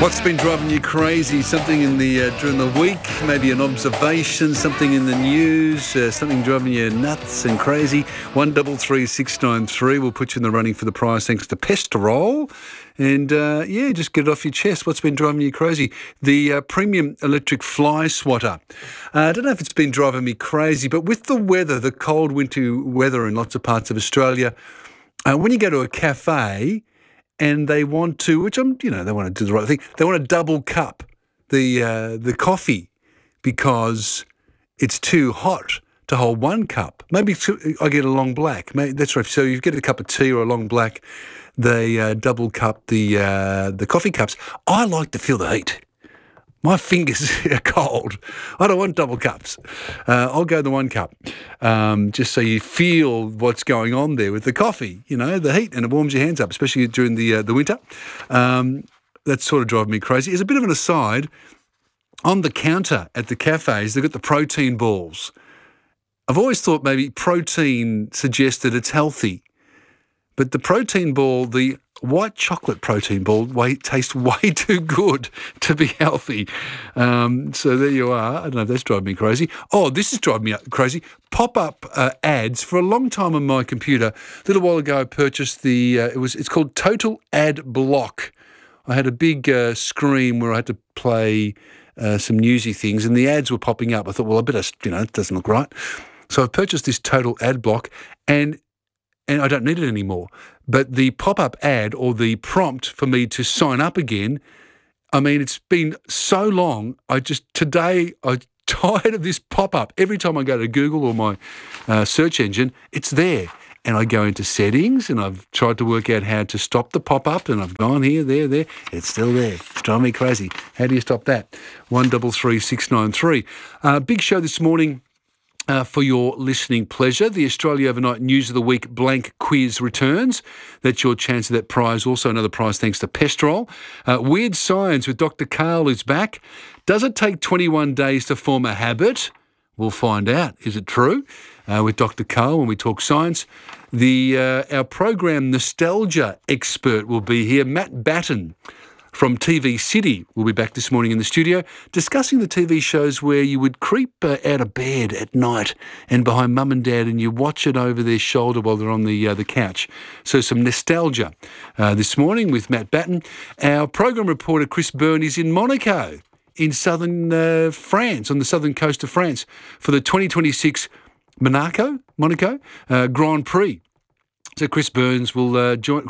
What's been driving you crazy? Something in the during the week, maybe an observation, something in the news, something driving you nuts and crazy. 133693 will put you in the running for the prize thanks to Pestarol. And just get it off your chest. What's been driving you crazy? The premium electric fly swatter. I don't know if it's been driving me crazy, but with the weather, the cold winter weather in lots of parts of Australia, when you go to a cafe and they want to, they want to do the right thing. They want to double cup the coffee because it's too hot to hold one cup. Maybe I get a long black. Maybe, that's right. So you get a cup of tea or a long black. They double cup the coffee cups. I like to feel the heat. My fingers are cold. I don't want double cups. I'll go the one cup, just so you feel what's going on there with the coffee, the heat, and it warms your hands up, especially during the winter. That's sort of driving me crazy. As a bit of an aside, on the counter at the cafes, they've got the protein balls. I've always thought maybe protein suggests that it's healthy, but the protein ball, the white chocolate protein ball, tastes way too good to be healthy. So there you are. I don't know if that's driving me crazy. Oh, this is driving me crazy. Pop-up ads. For a long time on my computer, a little while ago I purchased it's called Total Ad Block. I had a big screen where I had to play some newsy things and the ads were popping up. I thought, well, I better, it doesn't look right. So I purchased this Total Ad Block and I don't need it anymore. But the pop-up ad or the prompt for me to sign up again, it's been so long. I'm tired of this pop-up. Every time I go to Google or my search engine, it's there. And I go into settings and I've tried to work out how to stop the pop-up and I've gone here, there. It's still there. It's driving me crazy. How do you stop that? 133693. Big show this morning. For your listening pleasure, the Australia Overnight News of the Week blank quiz returns. That's your chance of that prize. Also another prize thanks to Pestarol. Weird Science with Dr. Karl is back. Does it take 21 days to form a habit? We'll find out. Is it true? With Dr. Karl when we talk science. Our program Nostalgia expert will be here, Matt Batten from TV City will be back this morning in the studio discussing the TV shows where you would creep out of bed at night and behind mum and dad and you watch it over their shoulder while they're on the couch. So some nostalgia this morning with Matt Batten. Our program reporter Chris Byrne is in Monaco in southern France, on the southern coast of France for the 2026 Monaco Grand Prix. So Chris Byrne will join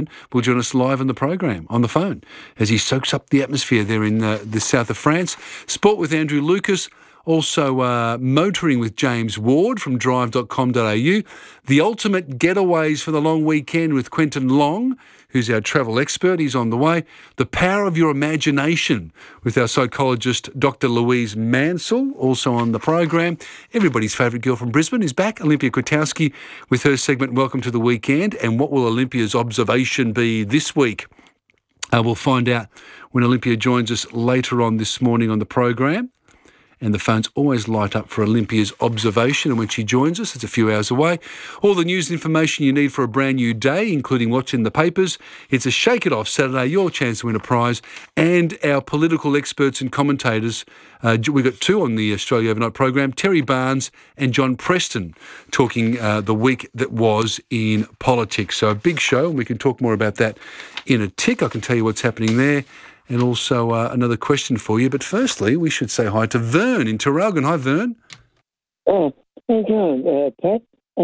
us live on the program, on the phone, as he soaks up the atmosphere there in the south of France. Sport with Andrew Lucas, also motoring with James Ward from drive.com.au. The ultimate getaways for the long weekend with Quentin Long, who's our travel expert. He's on the way. The power of your imagination with our psychologist, Dr. Louise Mansell, also on the program. Everybody's favourite girl from Brisbane is back, Olympia Kwiatkowski, with her segment Welcome to the Weekend. And what will Olympia's observation be this week? We'll find out when Olympia joins us later on this morning on the program. And the phones always light up for Olympia's observation. And when she joins us, it's a few hours away. All the news and information you need for a brand new day, including what's in the papers. It's a Shake It Off Saturday, your chance to win a prize. And our political experts and commentators, we've got two on the Australia Overnight program, Terry Barnes and John Preston, talking the week that was in politics. So a big show, and we can talk more about that in a tick. I can tell you what's happening there. And also another question for you. But firstly, we should say hi to Vern in Traralgon. Hi, Vern. Oh, how's it going, Pat?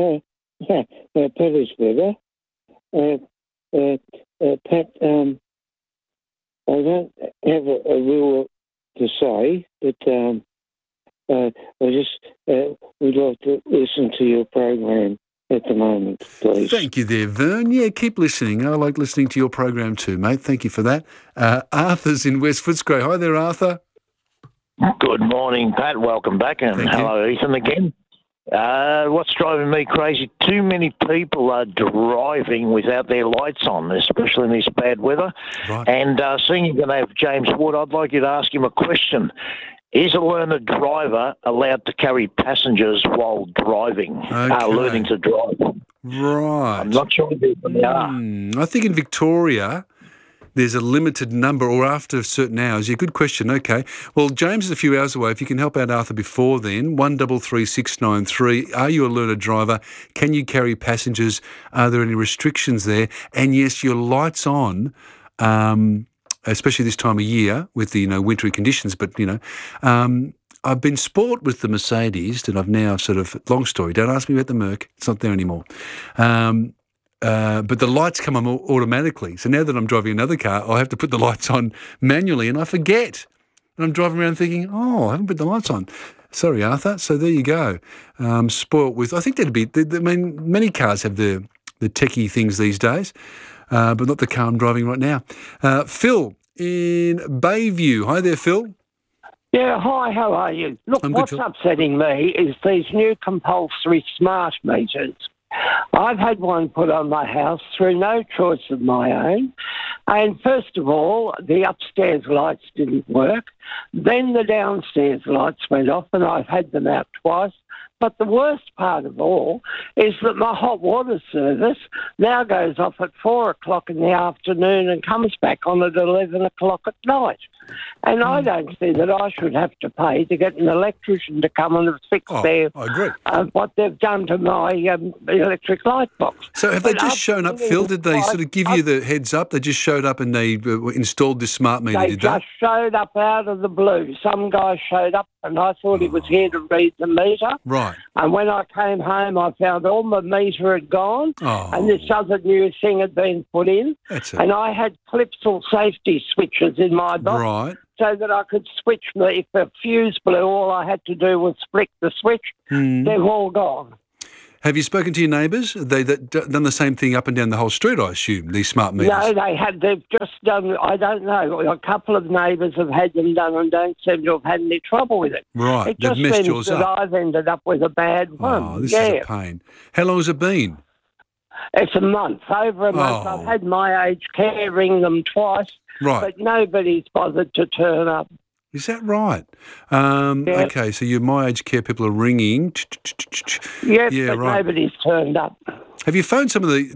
Pat is better. Pat, I don't have a real to say, but I just would like to listen to your program at the moment, please. Thank you there, Vern. Yeah, keep listening. I like listening to your program too, mate. Thank you for that. Arthur's in West Footscray. Hi there, Arthur. Good morning, Pat. Welcome back. And hello, Ethan, again. What's driving me crazy, too many people are driving without their lights on, especially in this bad weather. Right. And seeing you're going to have James Wood, I'd like you to ask him a question. Is a learner driver allowed to carry passengers while driving, learning to drive? Right. I'm not sure if they are. I think in Victoria, there's a limited number or after certain hours? Yeah, good question. Okay. Well, James is a few hours away. If you can help out Arthur before then, 133693. Are you a learner driver? Can you carry passengers? Are there any restrictions there? And yes, your lights on, especially this time of year with the wintry conditions. But I've been sport with the Mercedes that I've now long story. Don't ask me about the Merc. It's not there anymore. But the lights come on automatically. So now that I'm driving another car, I have to put the lights on manually, and I forget. And I'm driving around thinking, I haven't put the lights on. Sorry, Arthur. So there you go. Sport with, I think that'd be, many cars have the techie things these days, but not the car I'm driving right now. Phil in Bayview. Hi there, Phil. Yeah, hi, how are you? Look, what's upsetting me is these new compulsory smart meters. I've had one put on my house through no choice of my own. And first of all, the upstairs lights didn't work. Then the downstairs lights went off, and I've had them out twice. But the worst part of all is that my hot water service now goes off at 4 o'clock in the afternoon and comes back on at 11 o'clock at night. And I don't see that I should have to pay to get an electrician to come and fix what they've done to my electric light box. So have they just shown up, Phil? Did they give you the heads up? They just showed up and they installed this smart meter, did they? They just showed up out of the blue. Some guy showed up and I thought he was here to read the meter. Right. And when I came home, I found all my meter had gone and this other new thing had been put in. And I had Clipsal safety switches in my box. Right. So that I could switch if a fuse blew, all I had to do was flick the switch. They've all gone. Have you spoken to your neighbours? They've done the same thing up and down the whole street, I assume, these smart meters? No, they've just done, I don't know, a couple of neighbours have had them done and don't seem to have had any trouble with it. Right, it just seems that I've ended up with a bad one. Oh, this is a pain. How long has it been? It's a month, over a month. I've had my aged care ring them twice. Right. But nobody's bothered to turn up. Is that right? Okay, so your My Aged Care people are ringing. Yes, but nobody's turned up. Have you phoned some of the,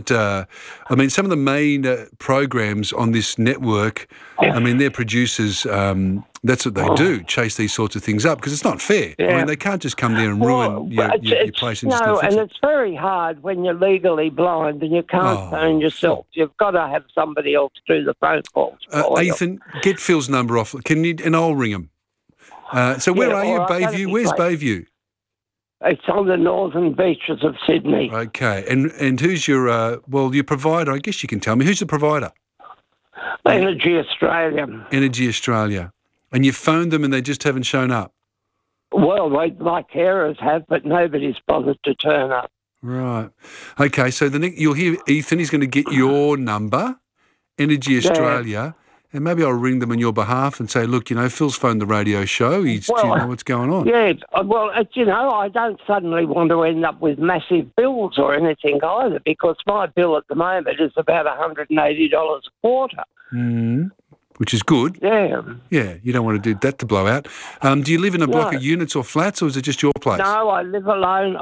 some of the main programs on this network, their producers, that's what they do, chase these sorts of things up, because it's not fair. Yeah. They can't just come there and ruin your place. And it's very hard when you're legally blind and you can't phone yourself. You've got to have somebody else do the phone calls for Ethan, get Phil's number off. Can you? And I'll ring him. So where are you, Bayview? Where's Bayview? It's on the northern beaches of Sydney. Okay. And who's your, your provider? I guess you can tell me. Who's the provider? Energy Australia. Energy Australia. And you phoned them and they just haven't shown up? Well, my carers have, but nobody's bothered to turn up. Right. Okay, so you'll hear Ethan. He's going to get your number, Energy Australia, and maybe I'll ring them on your behalf and say, look, Phil's phoned the radio show. Do you know what's going on? Yeah, well, I don't suddenly want to end up with massive bills or anything either, because my bill at the moment is about $180 a quarter. Which is good. Yeah. Yeah, you don't want to do that to blow out. Do you live in a block of units or flats, or is it just your place? No, I live alone.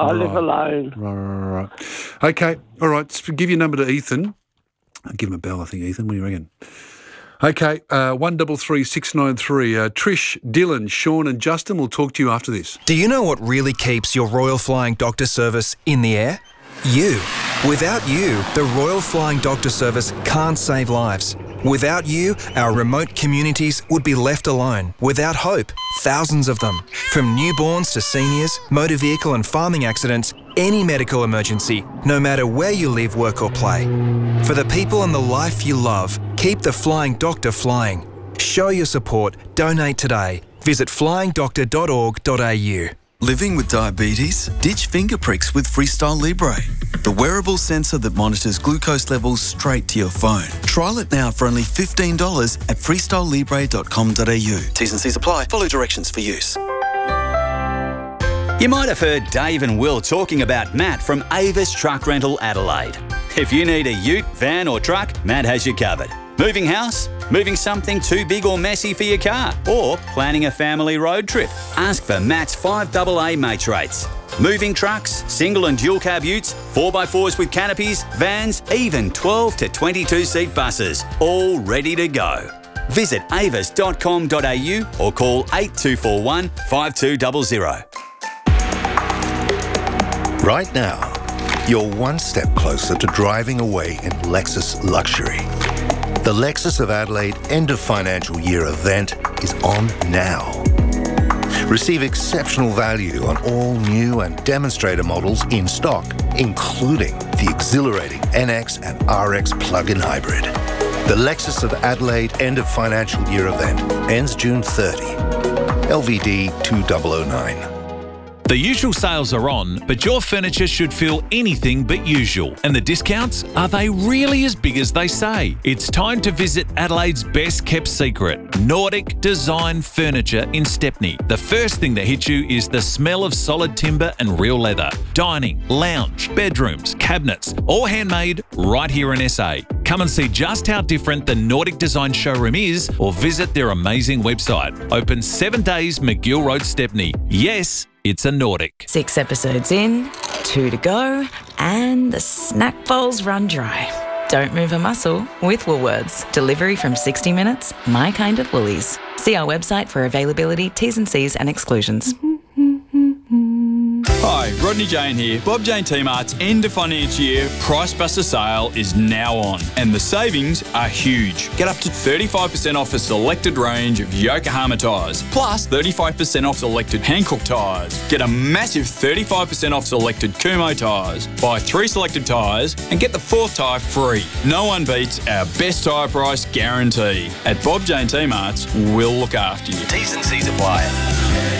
Right. Okay, all right. So give your number to Ethan. I'll give him a bell, I think, Ethan. What do you reckon? Okay, 133693. Trish, Dylan, Sean and Justin will talk to you after this. Do you know what really keeps your Royal Flying Doctor Service in the air? You. Without you, the Royal Flying Doctor Service can't save lives. Without you, our remote communities would be left alone, without hope. Thousands of them. From newborns to seniors, motor vehicle and farming accidents, any medical emergency, no matter where you live, work or play. For the people and the life you love, keep the Flying Doctor flying. Show your support. Donate today. Visit flyingdoctor.org.au. Living with diabetes? Ditch finger pricks with Freestyle Libre, the wearable sensor that monitors glucose levels straight to your phone. Trial it now for only $15 at freestylelibre.com.au. T's and C's apply. Follow directions for use. You might have heard Dave and Will talking about Matt from Avis Truck Rental Adelaide. If you need a ute, van or truck, Matt has you covered. Moving house? Moving something too big or messy for your car? Or planning a family road trip? Ask for Matt's 5AA mates rates. Moving trucks, single and dual cab utes, 4x4s with canopies, vans, even 12 to 22 seat buses, all ready to go. Visit avis.com.au or call 8241 5200. Right now, you're one step closer to driving away in Lexus luxury. The Lexus of Adelaide end of financial year event is on now. Receive exceptional value on all new and demonstrator models in stock, including the exhilarating NX and RX plug-in hybrid. The Lexus of Adelaide end of financial year event ends June 30. LVD 2009. The usual sales are on, but your furniture should feel anything but usual. And the discounts, are they really as big as they say? It's time to visit Adelaide's best kept secret, Nordic Design Furniture in Stepney. The first thing that hits you is the smell of solid timber and real leather. Dining, lounge, bedrooms, cabinets, all handmade right here in SA. Come and see just how different the Nordic Design showroom is or visit their amazing website. Open 7 days, McGill Road, Stepney. Yes, it's a Nordic. 6 episodes in, 2 to go, and the snack bowls run dry. Don't move a muscle with Woolworths. Delivery from 60 minutes, my kind of Woolies. See our website for availability, T's and C's and exclusions. Hi, Rodney Jane here. Bob Jane T-Mart's end of financial year Price Buster sale is now on, and the savings are huge. Get up to 35% off a selected range of Yokohama tyres, plus 35% off selected Hankook tyres. Get a massive 35% off selected Kumho tyres. Buy 3 selected tyres and get the 4th tyre free. No one beats our best tyre price guarantee. At Bob Jane T-Mart's, we'll look after you. T's and C's apply.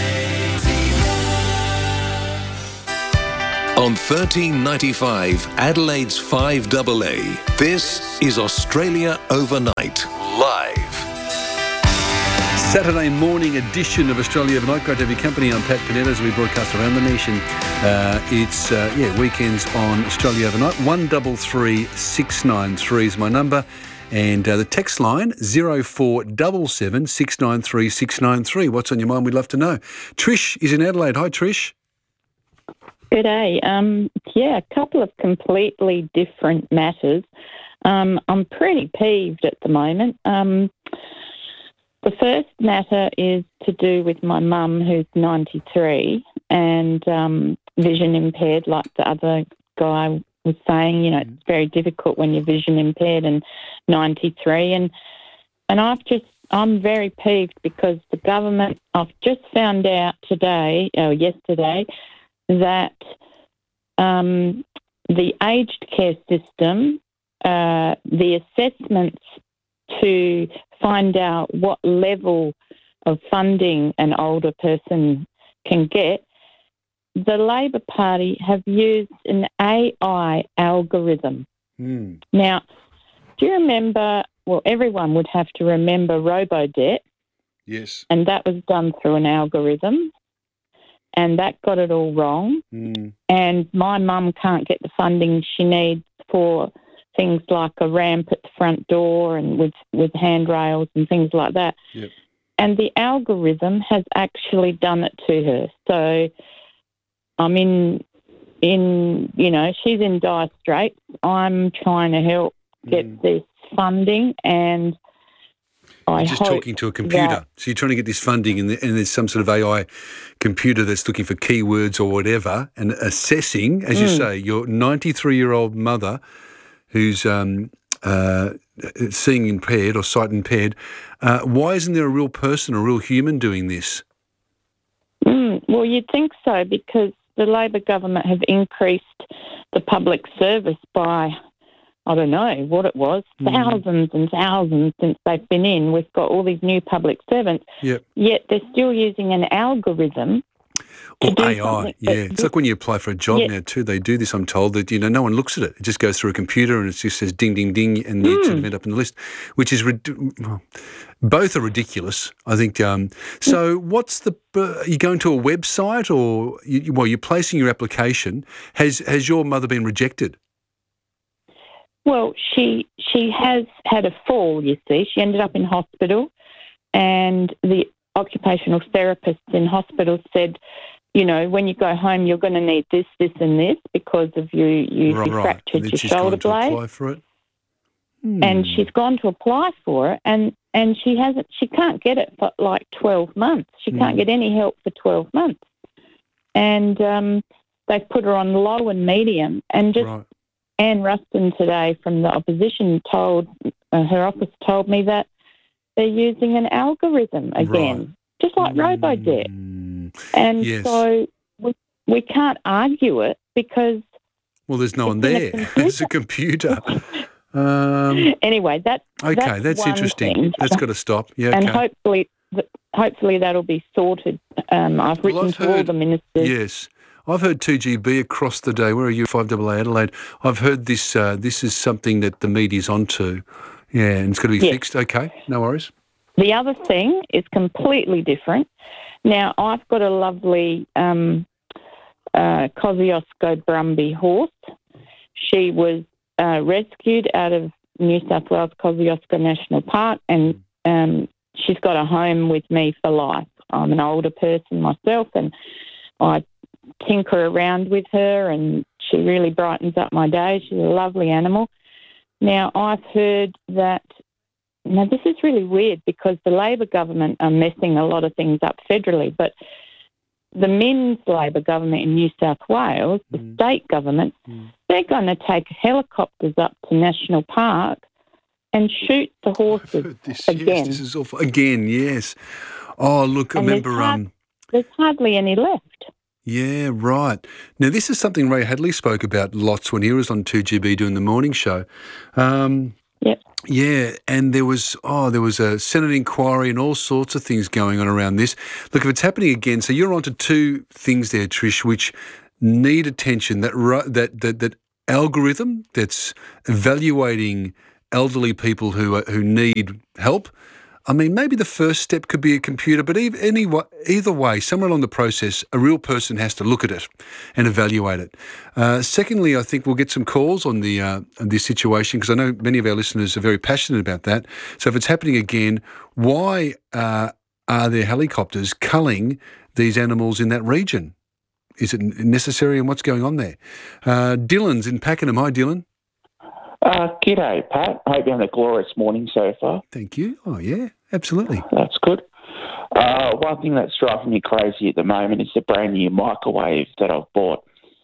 On 1395 Adelaide's 5AA, this is Australia Overnight, live. Saturday morning edition of Australia Overnight. Great to have your company. I'm Pat Panetta as we broadcast around the nation. It's weekends on Australia Overnight. 133693 is my number. And the text line, 0477 693 693. What's on your mind? We'd love to know. Trish is in Adelaide. Hi, Trish. Good day. A couple of completely different matters. I'm pretty peeved at the moment. The first matter is to do with my mum, who's 93 and vision impaired, like the other guy was saying. You know, it's very difficult when you're vision impaired and 93. And I'm very peeved because the government, I've just found out yesterday, that the aged care system, the assessments to find out what level of funding an older person can get, the Labor Party have used an AI algorithm. Now, do you remember, well, everyone would have to remember Robodebt. Yes. And that was done through an algorithm. And that got it all wrong. And my mum can't get the funding she needs for things like a ramp at the front door and with handrails and things like that. Yep. And the algorithm has actually done it to her. So I'm she's in dire straits. I'm trying to help get this funding, and You're just talking to a computer. So you're trying to get this funding and there's some sort of AI computer that's looking for keywords or whatever and assessing, as you say, your 93-year-old mother who's seeing impaired or sight impaired. Why isn't there a real person, a real human doing this? Well, you'd think so, because the Labor government have increased the public service by, I don't know what it was, thousands and thousands since they've been in. We've got all these new public servants, yet they're still using an algorithm. Or AI, It's like when you apply for a job now too, they do this, I'm told, that, no one looks at it. It just goes through a computer and it just says ding, ding, ding, and you sort of end up in the list, which is, both are ridiculous, I think. So what's are you going to a website or, you're placing your application. Has your mother been rejected? Well, she has had a fall, you see. She ended up in hospital, and the occupational therapists in hospital said you know, when you go home, you're going to need this, this, and this because of you fractured your shoulder blade. Apply for it. And she's gone to apply for it, and she can't get it for like 12 months. She can't get any help for 12 months. And they've put her on low and medium. And just Anne Ruston today from the opposition her office told me that they're using an algorithm again, just like Robodebt. And so we can't argue it because... Well, there's no one there. It's a computer. Anyway, that's interesting. Thing. That's got to stop. Yeah, and hopefully that'll be sorted. I've written to all the ministers. Yes, I've heard 2GB across the day. Where are you? 5AA Adelaide. I've heard this. This is something that the media's onto. Yeah, and it's got to be fixed. Okay, no worries. The other thing is completely different. Now, I've got a lovely Kosciuszko Brumby horse. She was rescued out of New South Wales Kosciuszko National Park, and she's got a home with me for life. I'm an older person myself, and I tinker around with her, and she really brightens up my day. She's a lovely animal. Now, I've heard that... Now, this is really weird because the Labor government are messing a lot of things up federally, but the Men's Labor government in New South Wales, the state government, they're going to take helicopters up to National Park and shoot the horses again. Yes, this is awful. Again, yes. Oh, look, I remember... There's hardly any left. Yeah, right. Now, this is something Ray Hadley spoke about lots when he was on 2GB doing the morning show. Yep. Yeah, and there was a Senate inquiry and all sorts of things going on around this. Look, if it's happening again, so you're onto two things there, Trish, which need attention. That algorithm that's evaluating elderly people who need help. I mean, maybe the first step could be a computer, but either way, somewhere along the process, a real person has to look at it and evaluate it. Secondly, I think we'll get some calls on this situation because I know many of our listeners are very passionate about that. So if it's happening again, why are there helicopters culling these animals in that region? Is it necessary and what's going on there? Dylan's in Pakenham. Hi, Dylan. G'day, Pat. I hope you're having a glorious morning so far. Thank you. Oh, yeah, absolutely. That's good. One thing that's driving me crazy at the moment is the brand new microwave that I've bought.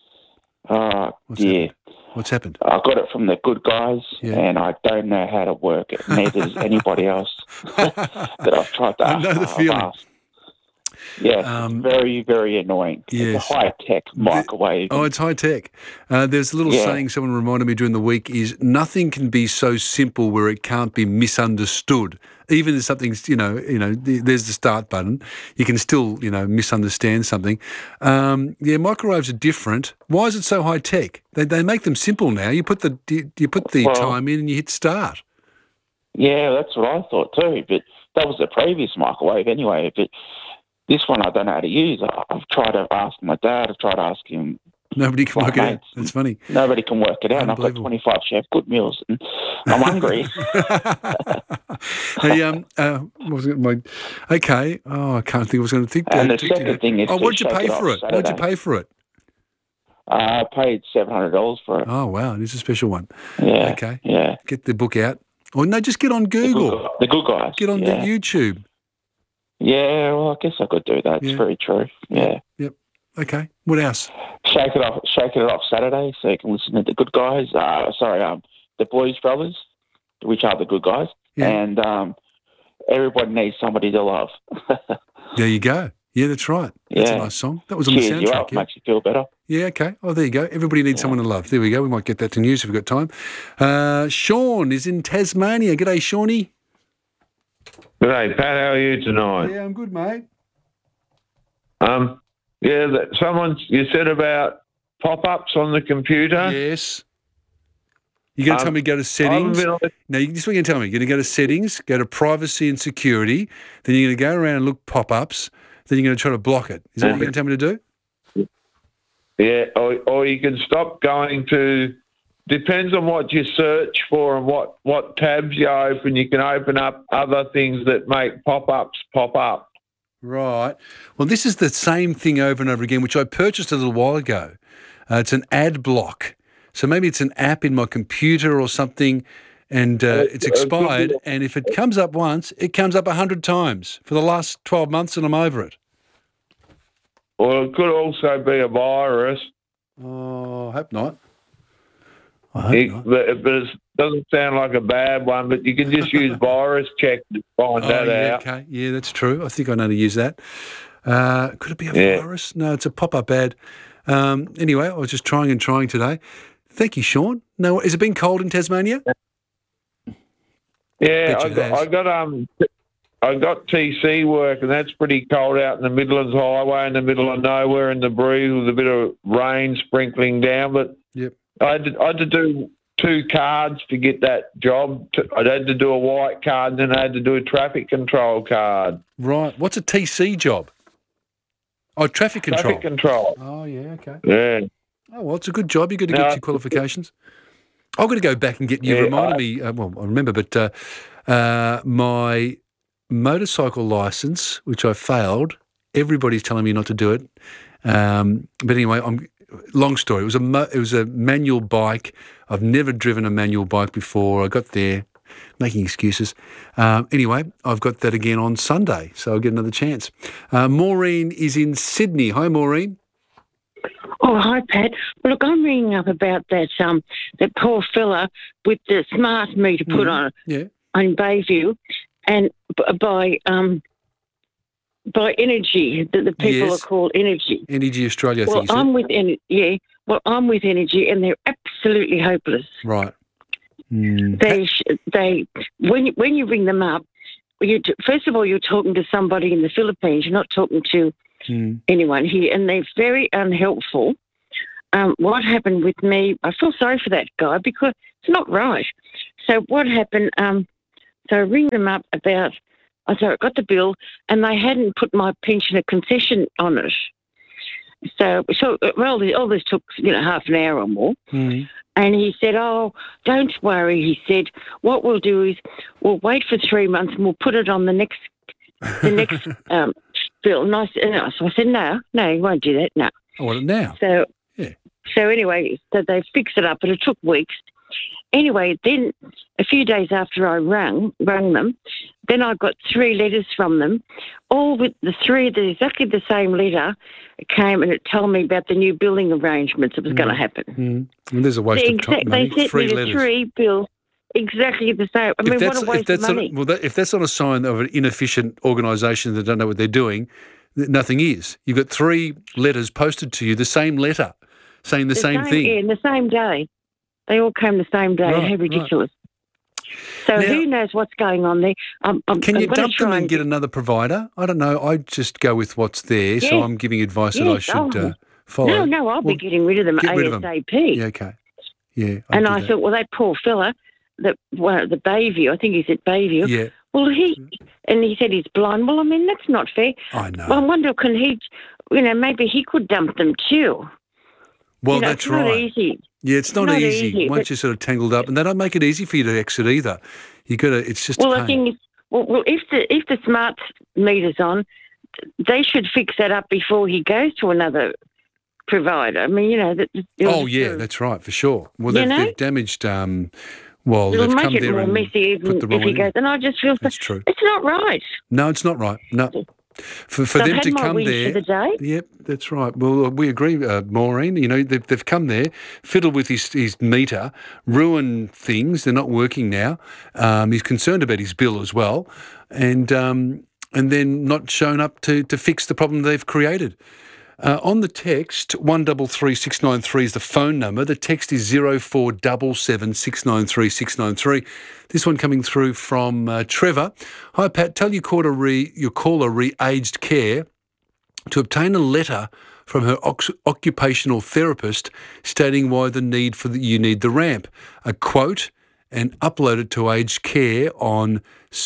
What's happened? I got it from the Good Guys, and I don't know how to work it. Neither does anybody else that I've tried to ask. I know the feeling. Yeah, very, very annoying. Yes. It's a high-tech microwave. It's high-tech. There's a little saying someone reminded me during the week is nothing can be so simple where it can't be misunderstood. Even if something's, there's the start button, you can still, misunderstand something. Microwaves are different. Why is it so high-tech? They make them simple now. You put the time in and you hit start. Yeah, that's what I thought too, but that was the previous microwave anyway, but... This one I don't know how to use. I've tried to ask my dad. I've tried to ask him. Nobody can work it out. That's funny. Nobody can work it out. And I've got 25 Chef Good meals and I'm hungry. Hey, what was it? Okay. Oh, I can't think. I was going to think. And the second thing is, what did you pay for it? What did you pay for it? I paid $700 for it. Oh wow, it is a special one. Yeah. Okay. Yeah. Get the book out. Or no, just get on Google. The Good Guys. Get on the YouTube. Yeah, well, I guess I could do that. It's very true. Yeah. Yep. Okay. What else? Shake it off Saturday so you can listen to the Good Guys. The Blues Brothers, which are the Good Guys. Yeah. And everybody needs somebody to love. There you go. Yeah, that's right. That's a nice song. That was on the soundtrack. You up, makes you feel better. Yeah, okay. Oh, there you go. Everybody needs someone to love. There we go. We might get that to news if we've got time. Sean is in Tasmania. G'day, Shawnee. G'day, Pat. How are you tonight? Yeah, I'm good, mate. You said about pop-ups on the computer? Yes. You're going to tell me to go to settings? No, this is what you're going to tell me. You're going to go to settings, go to privacy and security, then you're going to go around and look pop-ups, then you're going to try to block it. Is that what you're going to tell me to do? Yeah, or you can stop going to... Depends on what you search for and what tabs you open. You can open up other things that make pop-ups pop up. Right. Well, this is the same thing over and over again, which I purchased a little while ago. It's an ad block. So maybe it's an app in my computer or something, and it's expired. And if it comes up once, it comes up 100 times for the last 12 months, and I'm over it. Well, it could also be a virus. Oh, I hope not. But it doesn't sound like a bad one, but you can just use virus check to find that out. Okay. Yeah, that's true. I think I know how to use that. Could it be a virus? No, it's a pop-up ad. Anyway, I was just trying today. Thank you, Sean. No, has it been cold in Tasmania? Yeah, I got TC work, and that's pretty cold out in the Midlands Highway in the middle of nowhere in the breeze with a bit of rain sprinkling down. But I had to do 2 cards to get that job. I had to do a white card, and then I had to do a traffic control card. Right. What's a TC job? Oh, traffic control. Traffic control. Oh, yeah, okay. Yeah. Oh, well, it's a good job. You've got to get your qualifications. I've got to go back and get you reminded me. Well, I remember, but my motorcycle license, which I failed, everybody's telling me not to do it. But anyway, long story. It was a manual bike. I've never driven a manual bike before. I got there, making excuses. Anyway, I've got that again on Sunday, so I'll get another chance. Maureen is in Sydney. Hi, Maureen. Oh, hi, Pat. Well, look, I'm ringing up about that poor fella with the smart meter put on Bayview, and by Energy, the people are called Energy. Energy Australia, I think you said. I'm with Energy, and they're absolutely hopeless. Right. They when you ring them up, first of all, you're talking to somebody in the Philippines. You're not talking to anyone here, and they're very unhelpful. What happened with me, I feel sorry for that guy because it's not right. So what happened, so I ring them up about, I got the bill, and they hadn't put my pensioner concession on it. So all this took, half an hour or more. And he said, "Oh, don't worry." He said, "What we'll do is we'll wait for 3 months and we'll put it on the next bill." And I said, "No, you won't do that. No." I want it now. So anyway, they fixed it up, but it took weeks. Anyway, then a few days after I rang them, then I got 3 letters from them, all with exactly the same letter. It came and it told me about the new building arrangements that was going to happen. And there's a waste of time. They sent 3 me letters. 3 bills, exactly the same. I mean, what a waste of money. If that's not a sign of an inefficient organisation that don't know what they're doing, nothing is. You've got 3 letters posted to you, the same letter, saying the same thing. Yeah, in the same day. They all came the same day. How ridiculous. So now, who knows what's going on there? Can you dump them and get another provider? I don't know. I just go with what's there, so I'm giving advice that I should follow. No, I'll be getting rid of them ASAP. Yeah, okay. Yeah. And I thought, well, that poor fella, the Bayview, I think he's at Bayview. Yeah. Well, he said he's blind. Well, I mean, that's not fair. I know. Well, I wonder, can he, maybe he could dump them too. Well, that's right. It's not easy. Yeah, it's not easy once you're sort of tangled up, and they don't make it easy for you to exit either. You got to. It's just. Well, a pain. the thing is, if the smart meter's on, they should fix that up before he goes to another provider. I mean, that's right, for sure. Well, they've damaged. It'll make come it there more and messy even put the if he goes. And I just feel that's true. It's not right. No, it's not right. No. For So I've them had to my come wish there, for the day. Yep, that's right. Well, we agree, Maureen. They've come there, fiddled with his meter, ruined things. They're not working now. He's concerned about his bill as well, and then not shown up to fix the problem they've created. On the text, 133693 is the phone number. The text is 0477 693 693. This one coming through from Trevor. Hi, Pat. Tell your caller Re-Aged Care to obtain a letter from her occupational therapist stating why you need the ramp. A quote, and upload it to Aged Care on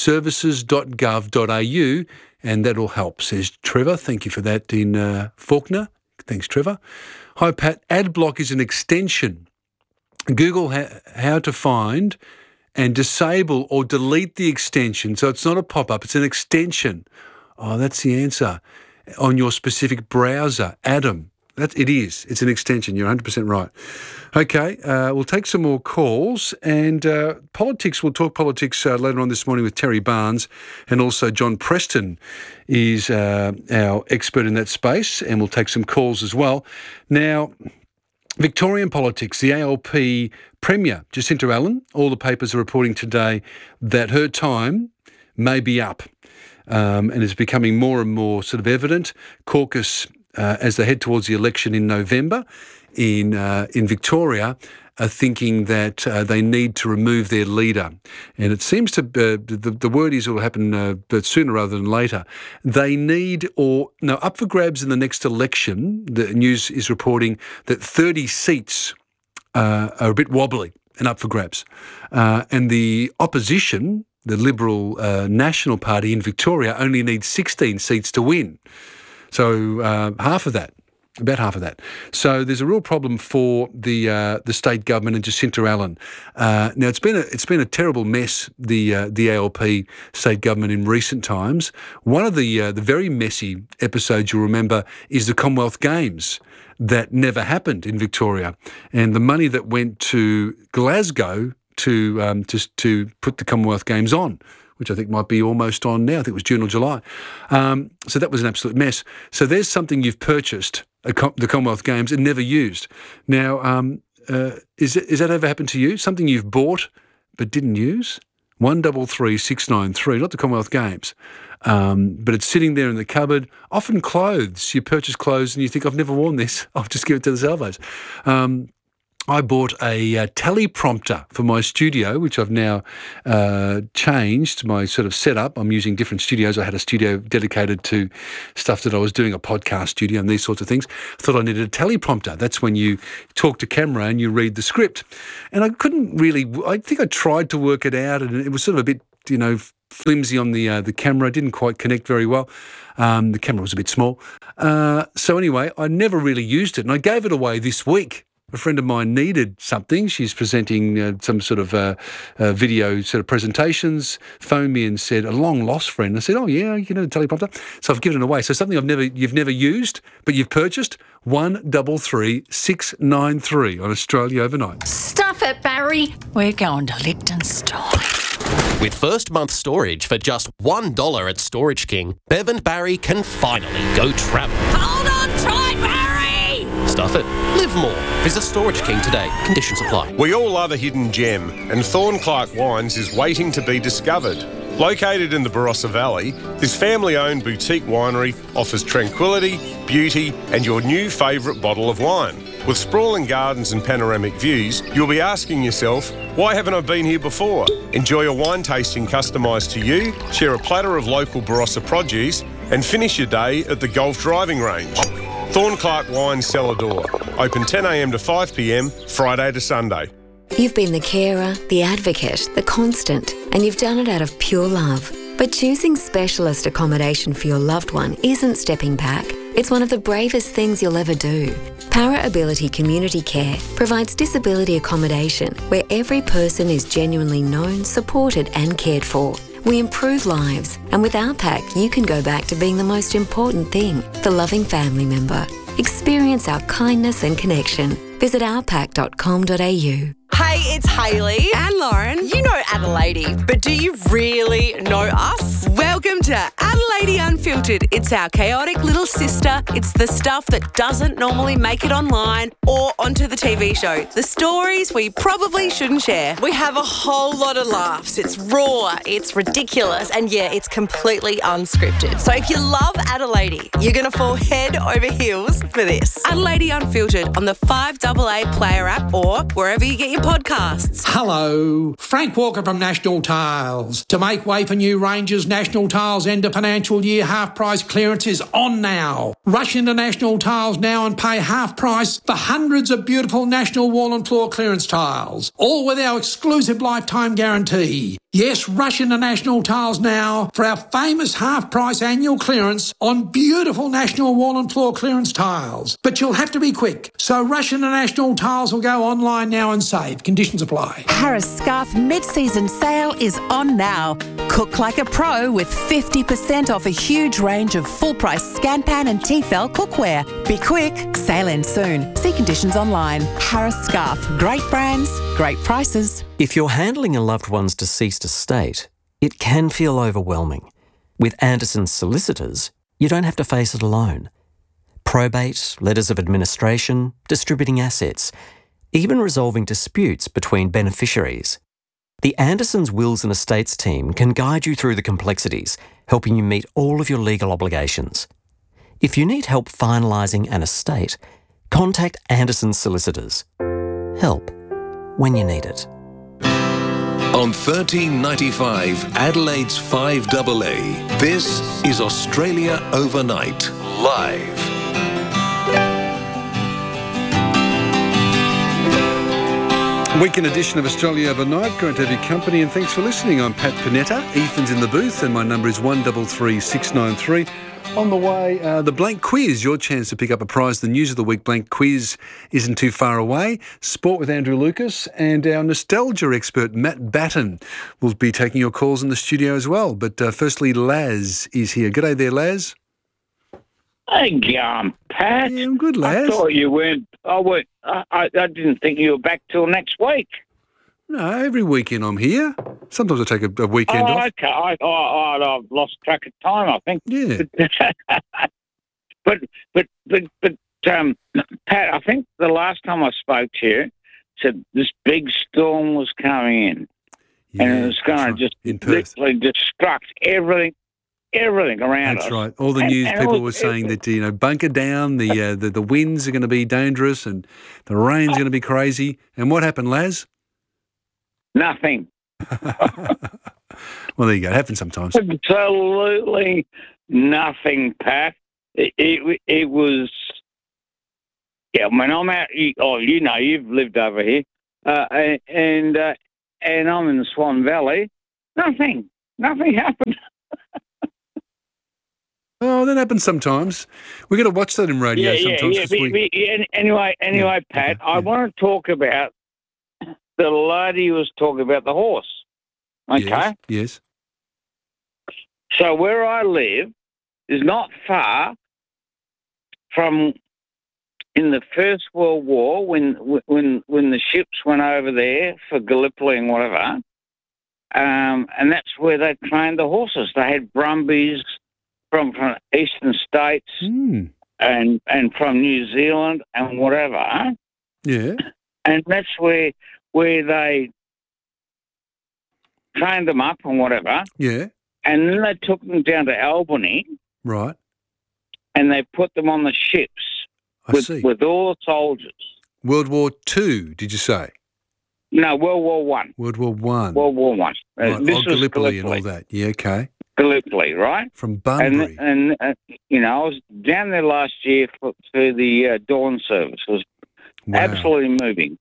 services.gov.au. And that'll help, says Trevor. Thank you for that in Faulkner. Thanks, Trevor. Hi, Pat. Adblock is an extension. Google how to find and disable or delete the extension. So it's not a pop-up. It's an extension Oh, that's the answer. On your specific browser, Adam. It is. It's an extension. You're 100% right. Okay, we'll take some more calls and politics. We'll talk politics later on this morning with Terry Barnes, and also John Preston is our expert in that space, and we'll take some calls as well. Now, Victorian politics, the ALP Premier, Jacinta Allen, all the papers are reporting today that her time may be up, and it's becoming more and more sort of evident. Caucus, as they head towards the election in November in Victoria, are thinking that they need to remove their leader. And it seems to, the word is it will happen but sooner rather than later. They need, up for grabs in the next election, the news is reporting that 30 seats are a bit wobbly and up for grabs. And the opposition, the Liberal National Party in Victoria, only needs 16 seats to win. So half of that. About half of that. So there's a real problem for the state government and Jacinta Allen. Now it's been a terrible mess, the ALP state government in recent times. One of the very messy episodes you'll remember is the Commonwealth Games that never happened in Victoria, and the money that went to Glasgow to put the Commonwealth Games on, which I think might be almost on now. I think it was June or July. So that was an absolute mess. So there's something you've purchased, the Commonwealth Games, and never used. Now, is that ever happened to you? Something you've bought but didn't use? 133693, not the Commonwealth Games. But it's sitting there in the cupboard. Often clothes. You purchase clothes and you think, I've never worn this. I'll just give it to the salvos. I bought a teleprompter for my studio, which I've now changed my sort of setup. I'm using different studios. I had a studio dedicated to stuff that I was doing, a podcast studio and these sorts of things. I thought I needed a teleprompter. That's when you talk to camera and you read the script. And I couldn't really, I think I tried to work it out, and it was sort of a bit, flimsy on the camera. It didn't quite connect very well. The camera was a bit small. So anyway, I never really used it, and I gave it away this week. A friend of mine needed something. She's presenting some sort of video sort of presentations, phoned me and said, a long-lost friend. I said, oh, yeah, the teleprompter. So I've given it away. So something you've never used, but you've purchased, 133693 on Australia Overnight. Stuff it, Barry. We're going to Liechtenstein. With first month storage for just $1 at Storage King, Bev and Barry can finally go travel. Hold on tight, Barry! Stuff it. Live more. Visit Storage King today. Conditions apply. We all love a hidden gem, and Thornclark Wines is waiting to be discovered. Located in the Barossa Valley, this family-owned boutique winery offers tranquility, beauty, and your new favourite bottle of wine. With sprawling gardens and panoramic views, you'll be asking yourself, why haven't I been here before? Enjoy a wine tasting customised to you, share a platter of local Barossa produce, and finish your day at the golf driving range. Thornclark Wine Cellar Door. Open 10 a.m. to 5 p.m, Friday to Sunday. You've been the carer, the advocate, the constant, and you've done it out of pure love. But choosing specialist accommodation for your loved one isn't stepping back. It's one of the bravest things you'll ever do. Para Ability Community Care provides disability accommodation where every person is genuinely known, supported and cared for. We improve lives, and with OurPack, you can go back to being the most important thing, the loving family member. Experience our kindness and connection. Visit ourpack.com.au. Hey, it's Hayley and Lauren. You know Adelaide, but do you really know us? Welcome to Adelaide Unfiltered. It's our chaotic little sister. It's the stuff that doesn't normally make it online or onto the TV show. The stories we probably shouldn't share. We have a whole lot of laughs. It's raw, it's ridiculous, and yeah, it's completely unscripted. So if you love Adelaide, you're going to fall head over heels for this. Adelaide Unfiltered on the 5AA Player app or wherever you get your podcasts. Hello, Frank Walker from National Tiles. To make way for new ranges, National Tiles end of financial year half price clearance is on now. Rush into National Tiles now and pay half price for hundreds of beautiful National wall and floor clearance tiles, all with our exclusive lifetime guarantee. Yes, rush into National Tiles now for our famous half-price annual clearance on beautiful National Wall and Floor clearance tiles. But you'll have to be quick, so rush into National Tiles or go online now and save. Conditions apply. Harris Scarf mid-season sale is on now. Cook like a pro with 50% off a huge range of full-price Scanpan and Tefal cookware. Be quick, sale ends soon. See conditions online. Harris Scarf, great brands, great prices. If you're handling a loved one's deceased estate, it can feel overwhelming. With Anderson's solicitors, you don't have to face it alone. Probate, letters of administration, distributing assets, even resolving disputes between beneficiaries. The Anderson's Wills and Estates team can guide you through the complexities, helping you meet all of your legal obligations. If you need help finalising an estate, contact Anderson's solicitors. Help when you need it. On 1395 Adelaide's 5AA, this is Australia Overnight, live. Weekend edition of Australia Overnight. Great to have your company and thanks for listening. I'm Pat Panetta. Ethan's in the booth and my number is 133693. On the way, the blank quiz, your chance to pick up a prize. The news of the week blank quiz isn't too far away. Sport with Andrew Lucas and our nostalgia expert Matt Batten will be taking your calls in the studio as well. But firstly, Laz is here. G'day there, Laz. Hey, Pat. Yeah, I'm good, Laz. I thought you weren't. I didn't think you were back till next week. No, every weekend I'm here. Sometimes I take a weekend off. Okay. I've lost track of time, I think. Yeah. but Pat, I think the last time I spoke to you, said this big storm was coming in, and it was going to just literally destruct everything around us. That's right. All the news people were saying that, bunker down, the winds are going to be dangerous and the rain's going to be crazy. And what happened, Laz? Nothing. Well, there you go. It happens sometimes. Absolutely nothing, Pat. It was. Yeah, when I'm out. You've lived over here, and I'm in the Swan Valley. Nothing happened. Oh, that happens sometimes. We've got to watch that in radio sometimes. Anyway, Pat, I want to talk about the lady who was talking about the horse. Okay? Yes. So where I live is not far from in the First World War when the ships went over there for Gallipoli and whatever, and that's where they trained the horses. They had Brumbies from eastern states and from New Zealand and whatever. Yeah. And that's where they trained them up and whatever. Yeah. And then they took them down to Albany. Right. And they put them on the ships with all the soldiers. World War II, did you say? No, World War One. World War One. World War One. Right. This was Gallipoli and all that. Yeah, okay. Gallipoli, right? From Bunbury. And I was down there last year for the dawn service. It was absolutely moving.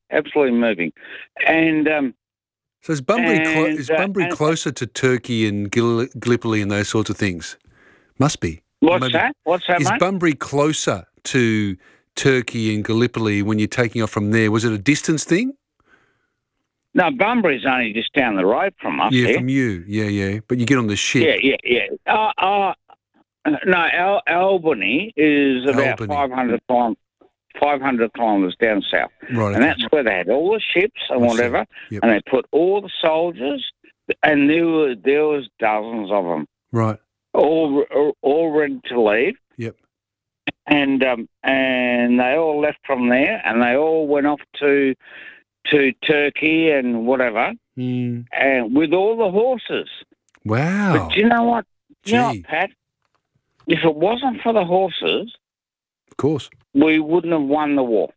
And so is Bunbury closer to Turkey and Gallipoli and those sorts of things? Must be. What's that, Is mate? Bunbury closer to Turkey and Gallipoli when you're taking off from there? Was it a distance thing? No, Bunbury's only just down the road from us. Yeah, from you. Yeah. But you get on the ship. Yeah. No, Albany is about 500 kilometres down south. Right. And that's where they had all the ships and whatever, Yep. and they put all the soldiers, and there was dozens of them. Right. All ready to leave. Yep. And they all left from there, and they all went off to Turkey and whatever, and with all the horses. Wow. But do you know what? You know what, Pat? If it wasn't for the horses, of course, we wouldn't have won the war.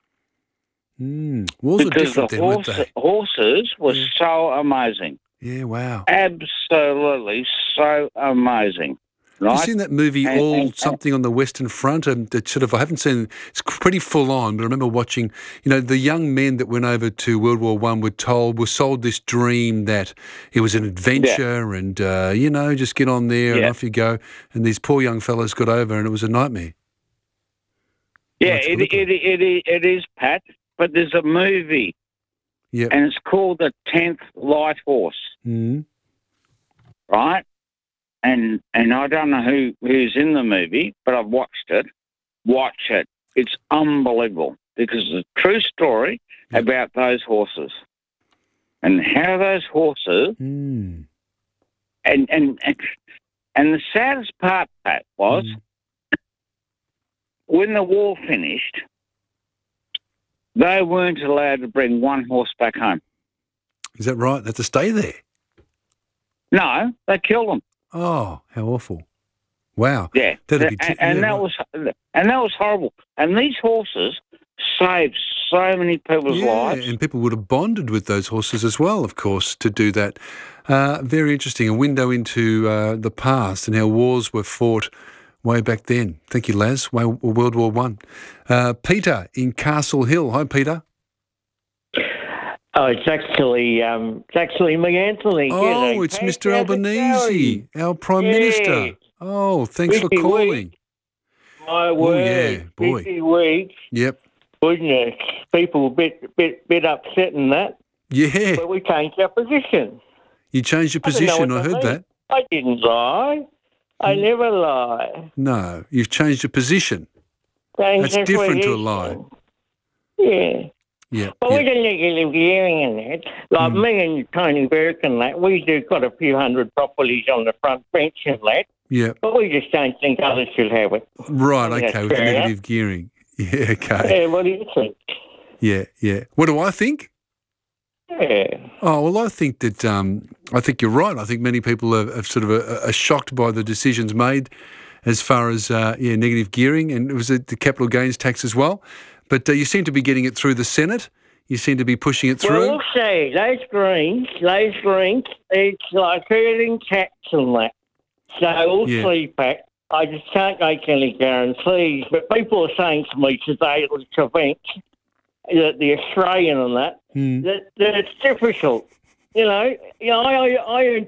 Wars are different then, weren't they? Horses were so amazing. Yeah, wow. Absolutely so amazing. right? You've seen that movie, Something on the Western Front? That sort of, I haven't seen, it's pretty full on, but I remember watching, the young men that went over to World War I were sold this dream that it was an adventure and, just get on there and off you go. And these poor young fellows got over and it was a nightmare. Yeah, it is, Pat, but there's a movie. Yep. And it's called The 10th Light Horse. Mm. Right? And I don't know who's in the movie, but I've watched it. Watch it. It's unbelievable because it's a true story about those horses and how those horses and the saddest part, Pat, was when the war finished, they weren't allowed to bring one horse back home. Is that right? They had to stay there? No, they killed them. Oh, how awful! Wow. Yeah, and that was horrible. And these horses saved so many people's lives. And people would have bonded with those horses as well, of course, to do that. Very interesting. A window into the past and how wars were fought way back then. Thank you, Laz. World War I. Peter in Castle Hill. Hi, Peter. Oh, it's actually me, Anthony. Oh, it's Mr. Albanese, our Prime Minister. Oh, thanks for calling. Week. My word, boy. Busy week. Yep. Goodness, people a bit upset in that. Yeah. But we changed our position. You changed your position. I heard that. I didn't lie. I never lie. No, you've changed your position. That's different to a lie. Yeah. Yeah. But we don't negative gearing in that. Like me and Tony Burke and that, we do got a few hundred properties on the front bench and that. Yeah. But we just don't think others should have it. Right, okay, with the negative gearing. Yeah, okay. Yeah, what do you think? Yeah. What do I think? Yeah. Oh, well, I think that, I think you're right. I think many people are sort of are shocked by the decisions made as far as, negative gearing, and it was the capital gains tax as well. But you seem to be getting it through the Senate. You seem to be pushing it through. Well, we'll see. Those Greens, it's like hurling cats and that. So we'll see, Pat. I just can't make any guarantees. But people are saying to me today at this event, that the Australian and that it's difficult. I earn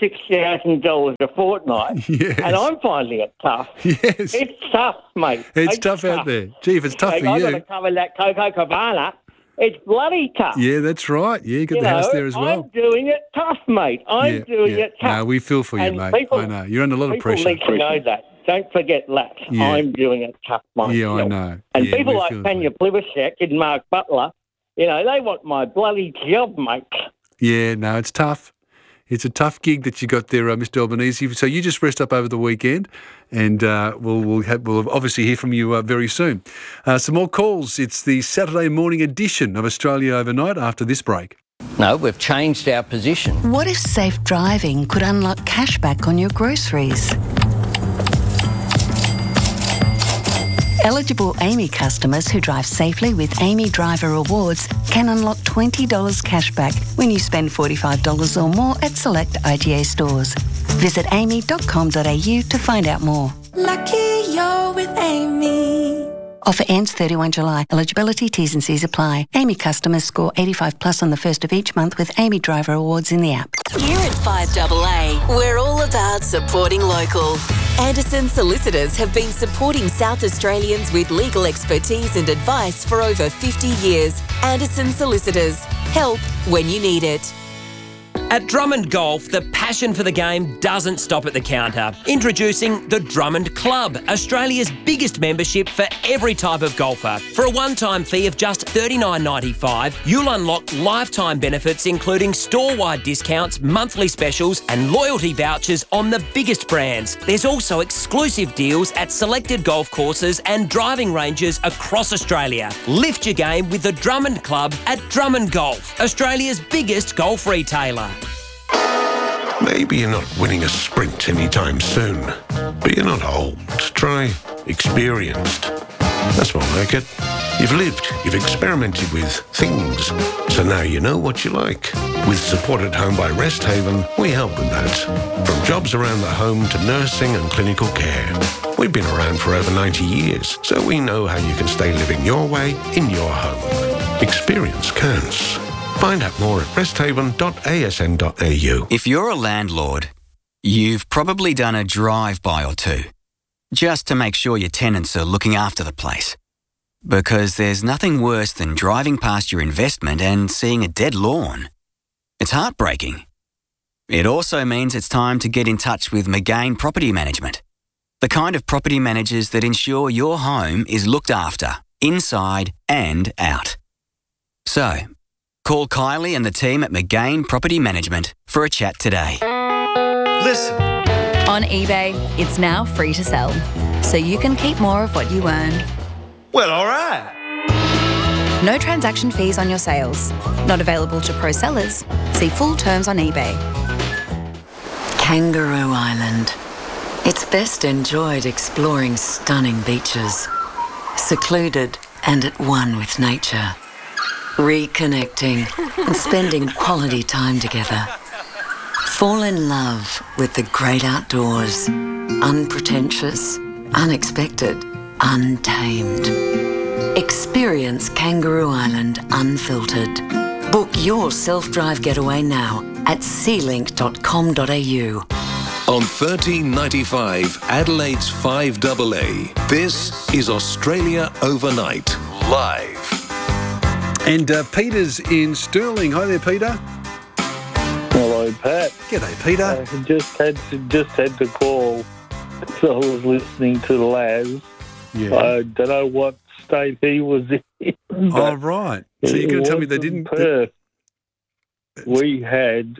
$26,000 a fortnight, and I'm finding it tough. Yes. It's tough, mate. It's tough out there. Gee, if it's tough for you. I've got to cover that Coco Cabana. It's bloody tough. Yeah, that's right. Yeah, you got the house there as well. I'm doing it tough, mate. I'm doing it tough. No, we feel for you, mate. I know. You're under a lot of pressure. People need to know that. Don't forget that. Yeah. I'm doing it tough, mate. Yeah, I know. And people like Tanya Plibersek and Mark Butler, they want my bloody job, mate. Yeah, no, it's tough. It's a tough gig that you got there, Mr. Albanese. So you just rest up over the weekend, and we'll obviously hear from you very soon. Some more calls. It's the Saturday morning edition of Australia Overnight after this break. No, we've changed our position. What if safe driving could unlock cashback on your groceries? Eligible AAMI customers who drive safely with AAMI Driver Rewards can unlock $20 cashback when you spend $45 or more at select IGA stores. Visit aami.com.au to find out more. Lucky you're with AAMI. Offer ends 31 July. Eligibility, T's and C's apply. AAMI customers score 85 plus on the first of each month with AAMI Driver Awards in the app. Here at 5AA, we're all about supporting local. Anderson Solicitors have been supporting South Australians with legal expertise and advice for over 50 years. Anderson Solicitors. Help when you need it. At Drummond Golf, the passion for the game doesn't stop at the counter. Introducing the Drummond Club, Australia's biggest membership for every type of golfer. For a one-time fee of just $39.95, you'll unlock lifetime benefits including store-wide discounts, monthly specials and loyalty vouchers on the biggest brands. There's also exclusive deals at selected golf courses and driving ranges across Australia. Lift your game with the Drummond Club at Drummond Golf, Australia's biggest golf retailer. Maybe you're not winning a sprint anytime soon, but you're not old. Try experienced. That's more like it. You've lived, you've experimented with things, so now you know what you like. With Support at Home by Resthaven, we help with that. From jobs around the home to nursing and clinical care. We've been around for over 90 years, so we know how you can stay living your way in your home. Experience counts. Find out more at resthaven.asn.au. If you're a landlord, you've probably done a drive-by or two, just to make sure your tenants are looking after the place. Because there's nothing worse than driving past your investment and seeing a dead lawn. It's heartbreaking. It also means it's time to get in touch with McGain Property Management, the kind of property managers that ensure your home is looked after, inside and out. So, call Kylie and the team at McGain Property Management for a chat today. Listen. On eBay, it's now free to sell, so you can keep more of what you earn. Well, all right. No transaction fees on your sales. Not available to pro sellers. See full terms on eBay. Kangaroo Island. It's best enjoyed exploring stunning beaches, secluded and at one with nature, reconnecting and spending quality time together. Fall in love with the great outdoors, unpretentious, unexpected, untamed. Experience Kangaroo Island unfiltered. Book your self-drive getaway now at sealink.com.au. On 1395 Adelaide's 5AA, this is Australia Overnight, live. And Peter's in Stirling. Hi there, Peter. Hello, Pat. G'day, Peter. I just had to call because I was listening to Laz. Yeah. I don't know what state he was in. Oh, right. So you're going to tell me they didn't... Perth. We had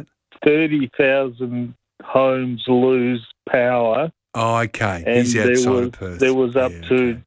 30,000 homes lose power. Oh, okay. And He's outside of Perth. There was up to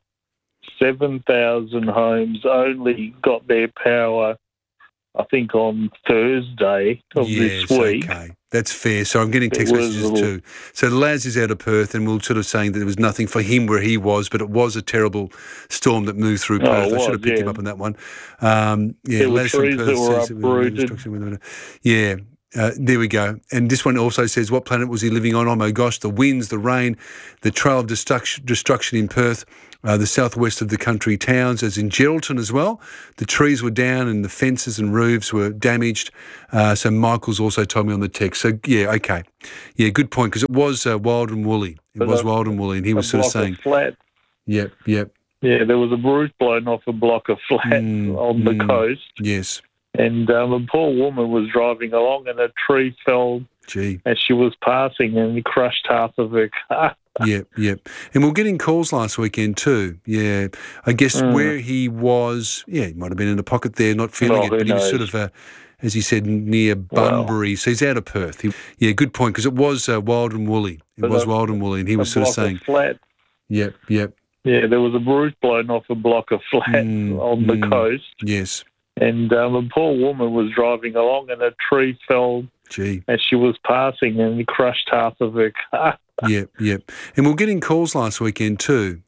7,000 homes only got their power, I think, on Thursday of this week. Okay. That's fair. So I'm getting text messages too. So Laz is out of Perth, and we're sort of saying that there was nothing for him where he was, but it was a terrible storm that moved through Perth. I should have picked him up on that one. There were Laz trees from Perth that were says uprooted. Yeah. There we go. And this one also says, what planet was he living on? Oh my gosh, the winds, the rain, the trail of destruction in Perth, the southwest of the country towns, as in Geraldton as well. The trees were down and the fences and roofs were damaged. So Michael's also told me on the text. So, yeah, okay. Yeah, good point, because it was wild and woolly. It was wild and woolly, and he was sort of saying... Flat. Yep. Yeah, there was a roof blown off a block of flats on the coast. Yes. And a poor woman was driving along and a tree fell as she was passing and crushed half of her car. Yep. And we're getting calls last weekend too. Yeah. I guess where he was, he might have been in a pocket there, not feeling it, but he was sort of, as he said, near Bunbury. So he's out of Perth. Good point, because it was wild and woolly. It was wild and woolly, and he was sort of saying... Flat. Yep. Yeah, there was a roof blown off a block of flats on the coast. Yes. And a poor woman was driving along and a tree fell as she was passing and crushed half of her car. Yep. And we're getting calls last weekend too.